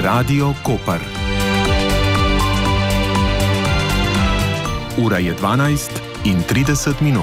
Radio Koper. Ura je 12:30.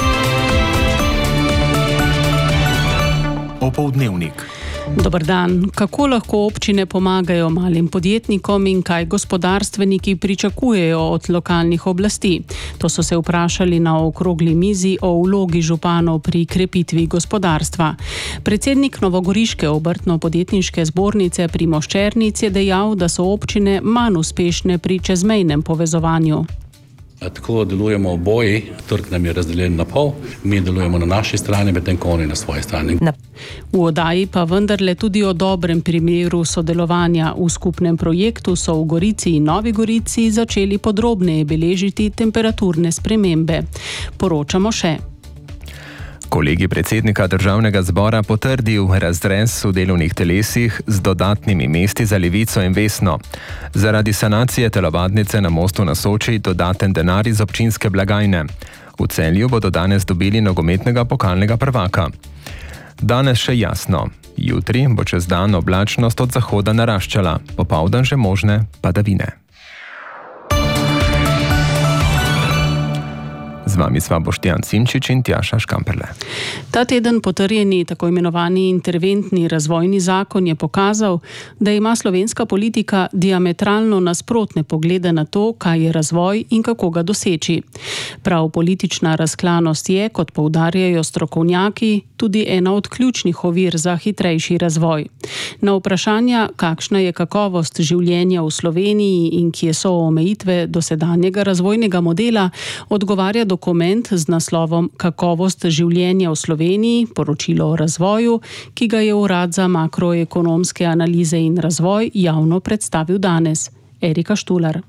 Opoldnevnik. Dober dan. Kako lahko občine pomagajo malim podjetnikom in kaj gospodarstveniki pričakujejo od lokalnih oblasti? To so se vprašali na okrogli mizi o vlogi županov pri krepitvi gospodarstva. Predsednik Novogoriške obrtno-podjetniške zbornice Primož Černic je dejal, da so občine manj uspešne pri čezmejnem povezovanju. Tako delujemo oboji, trg nam je razdeljen na pol, mi delujemo na naši strani, medtem ko oni na svoji strani. V oddaji pa vendarle tudi o dobrem primeru sodelovanja. V skupnem projektu so v Gorici in Novi Gorici začeli podrobneje beležiti temperaturne spremembe. Poročamo še. Kolegij predsednika Državnega zbora potrdil razrez v delovnih telesih z dodatnimi mesti za Levico in Vesno. Zaradi sanacije telovadnice na mostu na Soči dodaten denar iz občinske blagajne. V Celju bodo danes dobili nogometnega pokalnega prvaka. Danes še jasno. Jutri bo čez dan oblačnost od zahoda naraščala, popoldan že možne padavine. Z vami sva Boštjan Simčič in Tjaša Škamperle. Ta teden potrjeni tako imenovani interventni razvojni zakon je pokazal, da ima slovenska politika diametralno nasprotne poglede na to, kaj je razvoj in kako ga doseči. Prav politična razklanost je, kot poudarjajo strokovnjaki, tudi ena od ključnih ovir za hitrejši razvoj. Na vprašanja, kakšna je kakovost življenja v Sloveniji in kje so omejitve dosedanjega razvojnega modela, odgovarja dokument z naslovom Kakovost življenja v Sloveniji, poročilo o razvoju, ki ga je Urad za makroekonomske analize in razvoj javno predstavil danes. Erika Štular.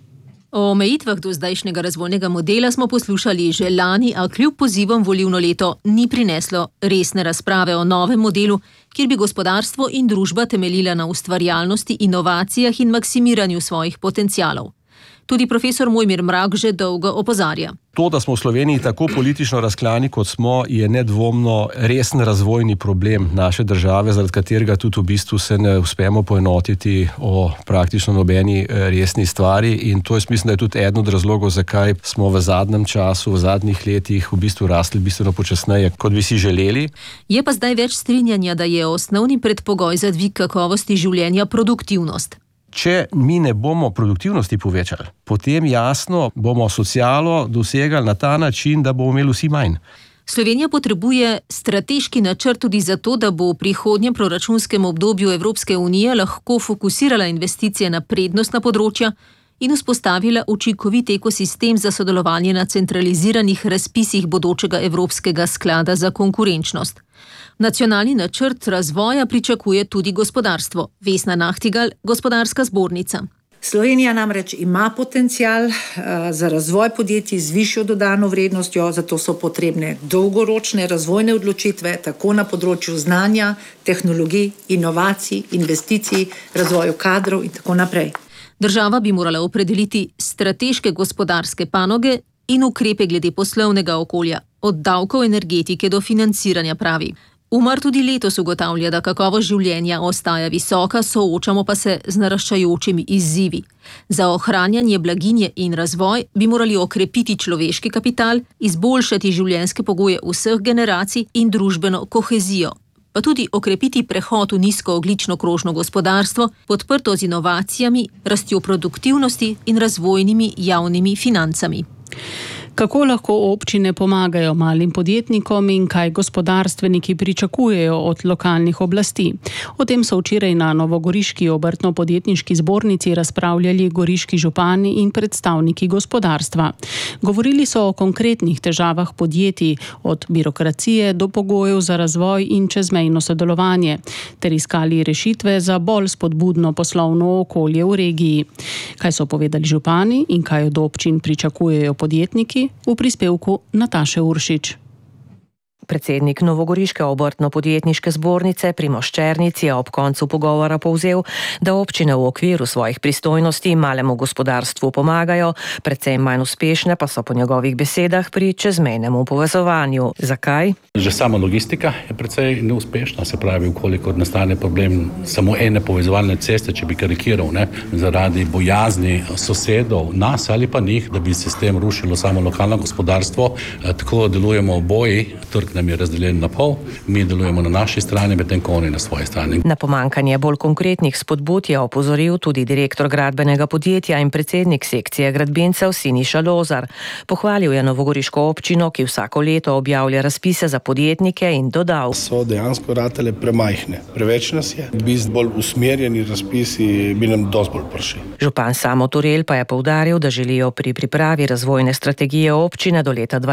O omejitvah do zdajšnjega razvojnega modela smo poslušali že lani, a kljub pozivom volilno leto ni prineslo resne razprave o novem modelu, kjer bi gospodarstvo in družba temeljila na ustvarjalnosti, inovacijah in maksimiranju svojih potencialov. Tudi profesor Mojmir Mrak že dolgo opozarja. To, da smo v Sloveniji tako politično razklani, kot smo, je nedvomno resen razvojni problem naše države, zaradi katerega tudi v bistvu se ne uspemo poenotiti o praktično nobeni resni stvari. In to mislim, da je tudi eden od razlogov, zakaj smo v zadnjem času, v zadnjih letih v bistvu rasli bistveno počasneje, kot bi si želeli. Je pa zdaj več strinjanja, da je osnovni predpogoj za dvig kakovosti življenja produktivnost. Če mi ne bomo produktivnosti povečali, potem jasno bomo socialo dosegali na ta način, da bomo imeli vsi manj. Slovenija potrebuje strateški načrt tudi zato, da bo v prihodnjem proračunskem obdobju Evropske unije lahko fokusirala investicije na prednostna področja in vzpostavila učinkovit ekosistem za sodelovanje na centraliziranih razpisih bodočega Evropskega sklada za konkurenčnost. Nacionalni načrt razvoja pričakuje tudi gospodarstvo. Vesna Nahtigal, gospodarska zbornica. Slovenija namreč ima potencial za razvoj podjetij z višjo dodano vrednostjo, zato so potrebne dolgoročne razvojne odločitve tako na področju znanja, tehnologij, inovacij, investicij, razvoju kadrov in tako naprej. Država bi morala opredeliti strateške gospodarske panoge in ukrepe glede poslovnega okolja, od davkov energetike do financiranja, pravi. Umar tudi letos ugotavlja, da kakovost življenja ostaja visoka, soočamo pa se z naraščajočimi izzivi. Za ohranjanje blaginje in razvoj bi morali okrepiti človeški kapital, izboljšati življenjske pogoje vseh generacij in družbeno kohezijo, pa tudi okrepiti prehod v nizkoogljično krožno gospodarstvo, podprto z inovacijami, rastjo produktivnosti in razvojnimi javnimi financami. Kako lahko občine pomagajo malim podjetnikom in kaj gospodarstveniki pričakujejo od lokalnih oblasti? O tem so včeraj na Novogoriški obrtno-podjetniški zbornici razpravljali goriški župani in predstavniki gospodarstva. Govorili so o konkretnih težavah podjetij, od birokracije do pogojev za razvoj in čezmejno sodelovanje, ter iskali rešitve za bolj spodbudno poslovno okolje v regiji. Kaj so povedali župani in kaj od občin pričakujejo podjetniki? V prispevku Nataše Uršič. Predsednik Novogoriške obrtno-podjetniške zbornice Primož Černic je ob koncu pogovora povzel, da občine v okviru svojih pristojnosti malemu gospodarstvu pomagajo, predvsem manj uspešne pa so po njegovih besedah pri čezmejnemu povezovanju. Zakaj? Že sama logistika je precej neuspešna, se pravi, ukolikor nastane problem samo ene povezovalne ceste, če bi karikiral, zaradi bojazni sosedov, nas ali pa njih, da bi se s tem rušilo samo lokalno gospodarstvo. Tako delujemo oboji, trg nam je razdeljen na pol, mi delujemo na naši strani, medtem ko oni na svoji strani. Na pomanjkanje bolj konkretnih spodbud je opozoril tudi direktor gradbenega podjetja in predsednik sekcije gradbincev Siniša Lozar. Pohvalil je novogoriško občino, ki vsako leto objavlja razpise za podjetnike in dodal: So dejansko ratele premajhne. Preveč nas je. Bolj usmerjeni razpisi bi nam dosti bolj prišli. Župan Samo Turel pa je poudaril, da želijo pri pripravi razvojne strategije občine do leta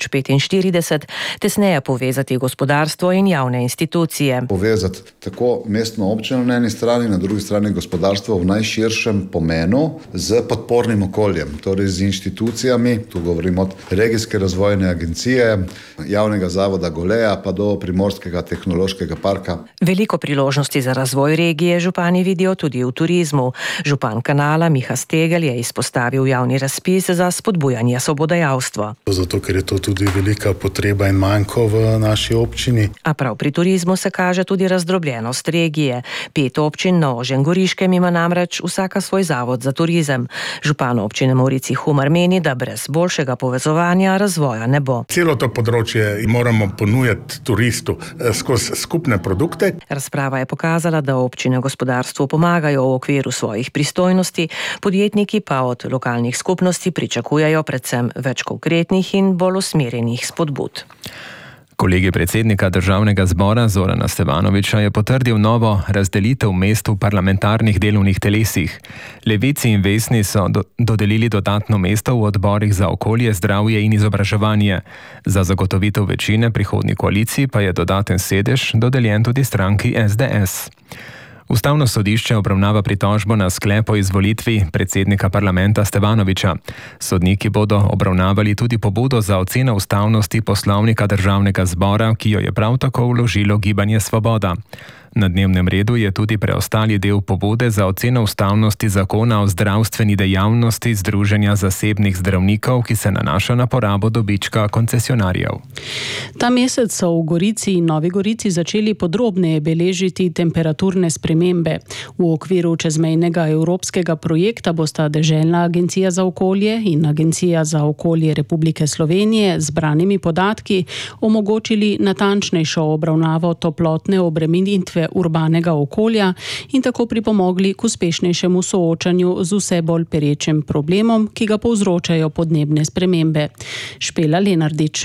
2045 tesneje povezati gospodarstvo in javne institucije. Povezati tako mestno občino na eni strani, na drugi strani gospodarstvo v najširšem pomenu z podpornim okoljem, torej z inštitucijami, tu govorimo od regijske razvojne agencije, javnega zavoda Goleja pa do Primorskega tehnološkega parka. Veliko priložnosti za razvoj regije župani vidijo tudi v turizmu. Župan Kanala Miha Stegel je izpostavil javni razpis za spodbujanje sobodajalstva. Zato, ker je to tudi velika potreba in manjko v naši občini. A prav pri turizmu se kaže tudi razdrobljenost regije. 5 občin na ožjem Goriškem ima namreč vsaka svoj zavod za turizem. Župan občine Morici Humar meni, da brez boljšega povezovanja razvoja ne bo. Celo to področje moramo ponujati turistu skozi skupne produkte. Razprava je pokazala, da občine gospodarstvu pomagajo v okviru svojih pristojnosti, podjetniki pa od lokalnih skupnosti pričakujejo predvsem več konkretnih in bolj usmerjenih spodbud. Kolegij predsednika Državnega zbora Zorana Stevanovića je potrdil novo razdelitev mest v parlamentarnih delovnih telesih. Levici in Vesni so dodelili dodatno mesto v odborih za okolje, zdravje in izobraževanje. Za zagotovitev večine prihodnji koaliciji pa je dodaten sedež dodeljen tudi stranki SDS. Ustavno sodišče obravnava pritožbo na sklep o izvolitvi predsednika parlamenta Stevanovića. Sodniki bodo obravnavali tudi pobudo za oceno ustavnosti poslovnika Državnega zbora, ki jo je prav tako vložilo Gibanje Svoboda. Na dnevnem redu je tudi preostali del pobude za oceno ustavnosti zakona o zdravstveni dejavnosti Združenja zasebnih zdravnikov, ki se nanaša na porabo dobička koncesionarjev. Ta mesec so v Gorici in Novi Gorici začeli podrobneje beležiti temperaturne spremembe. V okviru čezmejnega evropskega projekta bosta Deželna agencija za okolje in Agencija za okolje Republike Slovenije z zbranimi podatki omogočili natančnejšo obravnavo toplotne obremenitve urbanega okolja in tako pripomogli k uspešnejšemu soočanju z vse bolj perečim problemom, ki ga povzročajo podnebne spremembe. Špela Lenardič.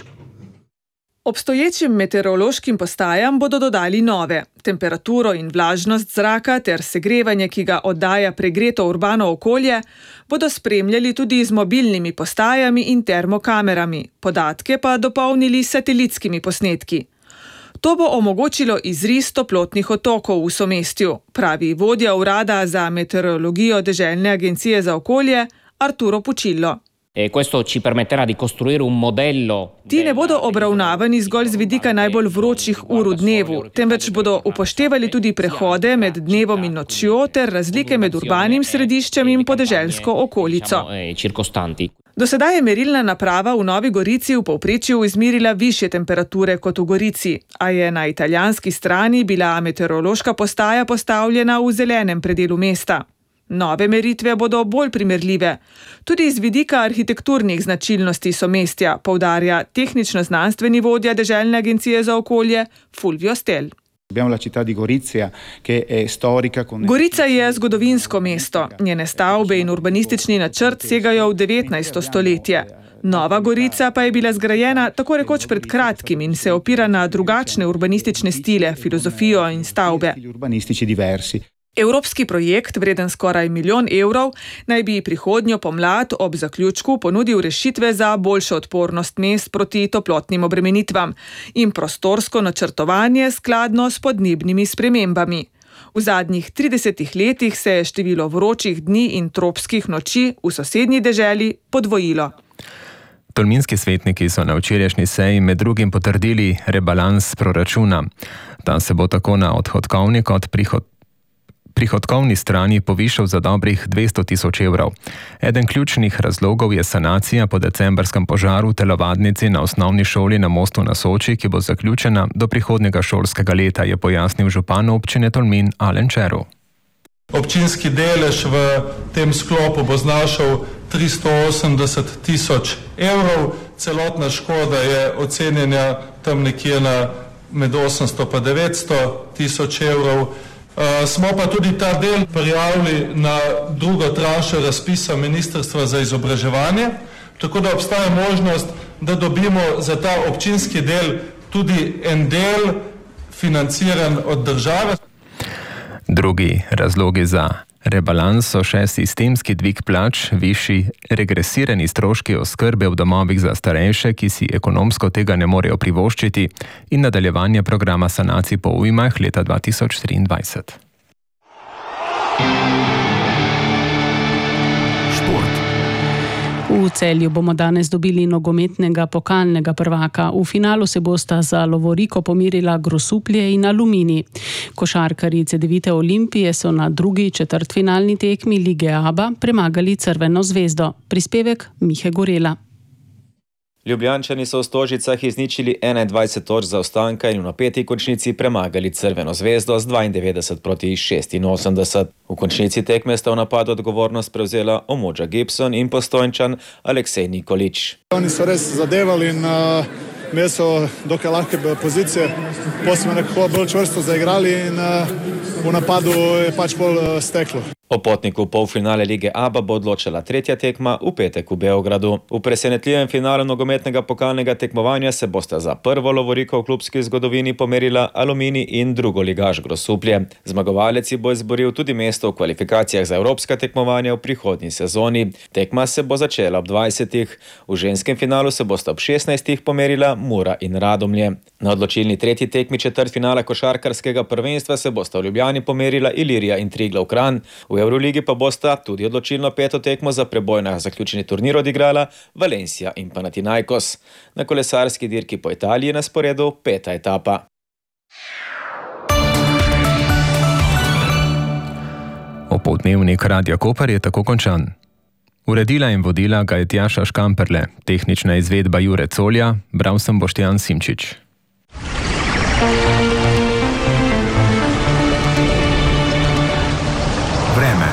Obstoječim meteorološkim postajam bodo dodali nove. Temperaturo in vlažnost zraka ter segrevanje, ki ga oddaja pregreto urbano okolje, bodo spremljali tudi z mobilnimi postajami in termokamerami. Podatke pa dopolnili s satelitskimi posnetki. To bo omogočilo izris toplotnih otokov v somestju, pravi vodja urada za meteorologijo Deželne agencije za okolje Arturo Pučillo. Ti ne bodo obravnavani zgolj z vidika najbolj vročih ur v dnevu, temveč bodo upoštevali tudi prehode med dnevom in nočjo ter razlike med urbanim središčem in podeželsko okolico. Do sedaj je merilna naprava v Novi Gorici v povprečju izmerila višje temperature kot v Gorici, a je na italijanski strani bila meteorološka postaja postavljena v zelenem predelu mesta. Nove meritve bodo bolj primerljive. Tudi z vidika arhitekturnih značilnosti somestja, poudarja tehnično-znanstveni vodja Deželne agencije za okolje Fulvio Stel. Gorica je zgodovinsko mesto. Njene stavbe in urbanistični načrt segajo v 19. stoletje. Nova Gorica pa je bila zgrajena tako rekoč pred kratkim in se opira na drugačne urbanistične stile, filozofijo in stavbe. Evropski projekt, vreden skoraj 1 milijon evrov, naj bi prihodnjo pomlad ob zaključku ponudil rešitve za boljšo odpornost mest proti toplotnim obremenitvam in prostorsko načrtovanje skladno s podnebnimi spremembami. V zadnjih 30 letih se je število vročih dni in tropskih noči v sosednji deželi podvojilo. Tolminski svetniki so na včerajšnji seji med drugim potrdili rebalans proračuna. Ta se bo tako na odhodkovni kot prihodkovni strani povišal za dobrih 200 tisoč evrov. Eden ključnih razlogov je sanacija po decembrskem požaru v telovadnici na osnovni šoli na Mostu na Soči, ki bo zaključena do prihodnjega šolskega leta, je pojasnil župan občine Tolmin Alen Čeru. Občinski delež v tem sklopu bo znašal 380 tisoč evrov, celotna škoda je ocenjena tam nekje na med 800 pa 900 tisoč evrov. Smo pa tudi ta del prijavili na drugo tranšo razpisa Ministrstva za izobraževanje, tako da obstaja možnost, da dobimo za ta občinski del tudi en del financiran od države. Drugi razlogi za rebalans so še sistemski dvig plač, višji regresirani stroški oskrbe v domovih za starejše, ki si ekonomsko tega ne morejo privoščiti, in nadaljevanje programa sanacij po ujmah leta 2023. V Celju bomo danes dobili nogometnega pokalnega prvaka. V finalu se bosta za lovoriko pomirila Grosuplje in Aluminij. Košarkarji Cedevite Olimpije so na drugi četrtfinalni tekmi Lige ABA premagali Crveno zvezdo. Prispevek Mihe Gorela. Ljubljančani so v Stožicah izničili 21 točk zaostanka in v napeti končnici premagali Crveno zvezdo z 92 proti 86. V končnici tekme sta v napadu odgovornost prevzela Omodža Gibson in Postojnčan Aleksej Nikolič. Oni so res zadevali in imeli so dokaj lahke pozicije, potem smo nekako bolj čvrsto zaigrali in v napadu je pač bolj steklo. O potniku polfinale Lige ABA bo odločila tretja tekma v petek v Beogradu. V presenetljivem finalu nogometnega pokalnega tekmovanja se bosta za prvo lovoriko v klubski zgodovini pomerila Aluminij in drugoligaš Grosuplje. Zmagovalec bo izboril tudi mesto v kvalifikacijah za evropska tekmovanja v prihodnji sezoni. Tekma se bo začela ob 20. V ženskem finalu se bosta ob 16. pomerila Mura in Radomlje. Na odločilni tretji tekmi četrtfinala košarkarskega prvenstva se bosta v Ljubljani pomerila Ilirija in Triglav Kranj. V Euroligi pa bosta tudi odločilno peto tekmo za preboj na zaključni turnir odigrala Valencia in Panathinaikos. Na kolesarski dirki po Italiji je na sporedu peta etapa. Opoldnevnik Radia Koper je tako končan. Uredila in vodila ga je Tjaša Škamperle, tehnična izvedba Jure Colja, bral sem Boštjan Simčič. Vreme.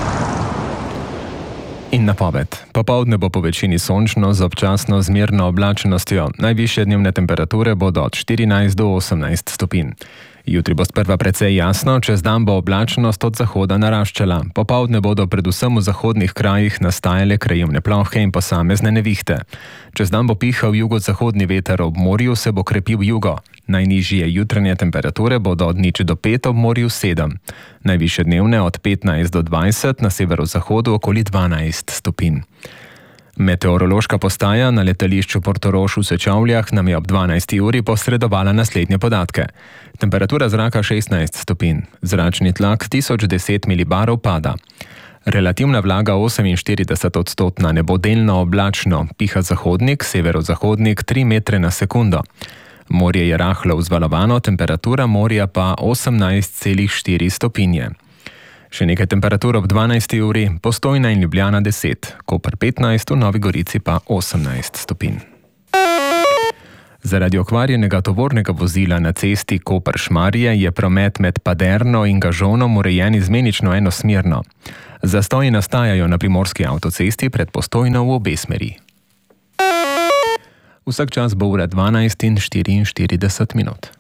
In napoved. Popoldne bo po večini sončno z občasno zmerno oblačnostjo. Najvišje dnevne temperature bodo od 14 do 18 stopinj. Jutri bo sprva precej jasno, čez dan bo oblačnost od zahoda naraščala. Popoldne bodo predvsem v zahodnih krajih nastajale krajevne plohe in posamezne nevihte. Čez dan bo pihal jugozahodni veter, ob morju se bo krepil jugo. Najnižje jutranje temperature bodo od 0 do 5, ob morju 7. Najvišje dnevne od 15 do 20, na severozahodu okoli 12 stopinj. Meteorološka postaja na letališču Portorož v Sečovljah nam je ob 12. uri posredovala naslednje podatke. Temperatura zraka 16 stopinj, zračni tlak 1010 milibarov pada. Relativna vlaga 48%, nebo delno oblačno, piha zahodnik, severozahodnik 3 metre na sekundo. Morje je rahlo vzvalovano, temperatura morja pa 18,4 stopinje. Še nekaj temperatur ob 12. uri, Postojna in Ljubljana 10, Koper 15, v Novi Gorici pa 18 stopinj. Zaradi okvarjenega tovornega vozila na cesti Koper-Šmarje je promet med Paderno in Gažonom urejen izmenično enosmerno. Zastoji nastajajo na primorski avtocesti pred Postojno v obe smeri. Vsak čas bo ura 12:44.